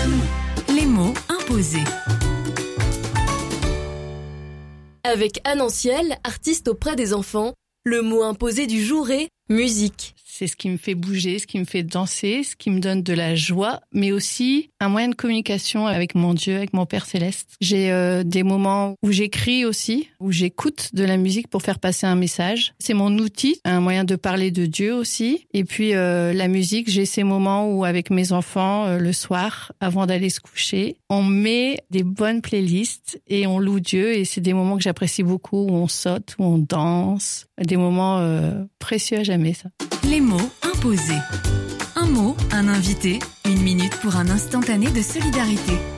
FM, les mots imposés. Avec Anne Anciel, artiste auprès des enfants, le mot imposé du jour est musique. C'est ce qui me fait bouger, ce qui me fait danser, ce qui me donne de la joie, mais aussi un moyen de communication avec mon Dieu, avec mon Père Céleste. J'ai des moments où j'écris aussi, où j'écoute de la musique pour faire passer un message. C'est mon outil, un moyen de parler de Dieu aussi. Et puis la musique, j'ai ces moments où avec mes enfants, le soir, avant d'aller se coucher, on met des bonnes playlists et on loue Dieu. Et c'est des moments que j'apprécie beaucoup, où on saute, où on danse. Des moments précieux à jamais, ça. Les mots imposés. Un mot, un invité, 1 minute pour un instantané de solidarité.